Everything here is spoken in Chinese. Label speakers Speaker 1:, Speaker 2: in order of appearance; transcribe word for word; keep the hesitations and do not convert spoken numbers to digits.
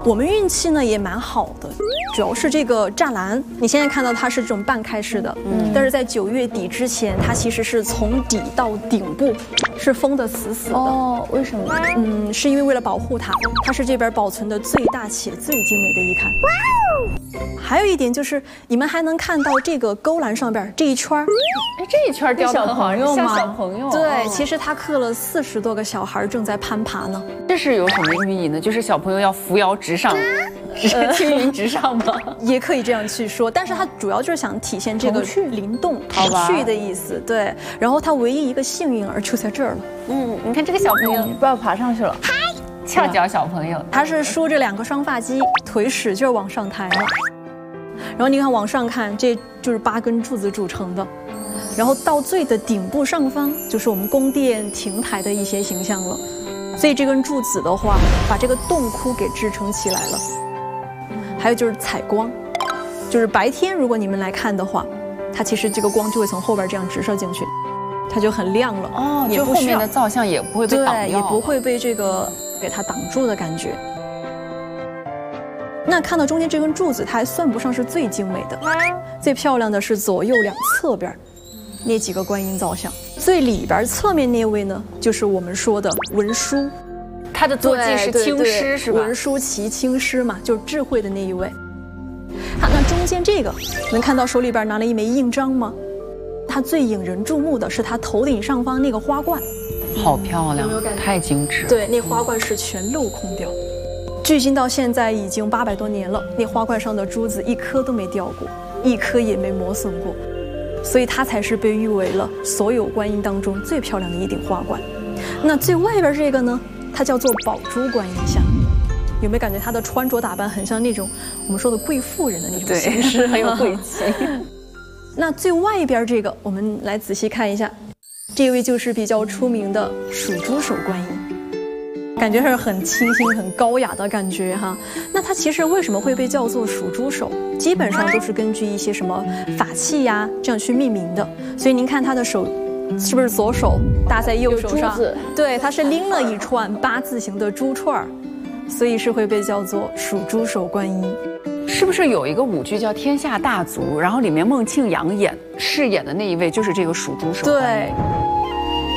Speaker 1: 我们运气呢也蛮好的，主要是这个栅栏，你现在看到它是这种半开式的，嗯，但是在九月底之前，它其实是从底到顶部是封得死死的。
Speaker 2: 哦，为什么？
Speaker 1: 嗯，是因为为了保护它，它是这边保存的最大且最精美的一坎。哇哦！还有一点就是，你们还能看到这个勾栏上边这一圈儿，
Speaker 2: 哎，这一圈雕的很好，像小朋友。
Speaker 1: 对，其实它刻了四十多个小孩正在攀爬呢。
Speaker 2: 这是有什么寓意呢？就是小朋友要扶摇直上。青云直上吗？
Speaker 1: 也可以这样去说，但是它主要就是想体现这个灵动童趣的意思。对，然后它唯一一个幸运儿就在这儿了。
Speaker 2: 嗯，你看这个小朋友，不要爬上去了。嗨，翘脚小朋友，
Speaker 1: 他是梳着两个双发髻，腿使劲往上抬了。然后你看往上看，这就是八根柱子组成的。然后到最的顶部上方，就是我们宫殿亭台的一些形象了。所以这根柱子的话，把这个洞窟给支撑起来了。还有就是采光，就是白天如果你们来看的话，它其实这个光就会从后边这样直射进去，它就很亮了。
Speaker 2: 哦，就后面的造像也不会被挡掉，
Speaker 1: 对，也不会被这个给它挡住的感觉。那看到中间这根柱子，它还算不上是最精美的，最漂亮的是左右两侧边那几个观音造像。最里边侧面那位呢，就是我们说的文殊。
Speaker 2: 他的坐骑是青狮是吧？
Speaker 1: 文殊骑青狮嘛，就是智慧的那一位。好，那中间这个能看到手里边拿了一枚印章吗？它最引人注目的是它头顶上方那个花冠，
Speaker 2: 好漂亮，太精致。
Speaker 1: 对，那花冠是全镂空雕，距今到现在已经八百多年了，那花冠上的珠子一颗都没掉过，一颗也没磨损过，所以它才是被誉为了所有观音当中最漂亮的一顶花冠。那最外边这个呢？它叫做宝珠观音像，有没有感觉它的穿着打扮很像那种我们说的贵妇人的那种形式，很有贵气。那最外边这个，我们来仔细看一下，这位就是比较出名的属猪手观音，感觉是很清新、很高雅的感觉哈。那它其实为什么会被叫做属猪手？基本上都是根据一些什么法器呀这样去命名的。所以您看它的手。是不是左手搭在右手上？对，它是拎了一串八字形的珠串，所以是会被叫做属猪手观音。
Speaker 2: 是不是有一个舞剧叫《天下大族》，然后里面孟庆阳演饰演的那一位就是这个属猪手？
Speaker 1: 对。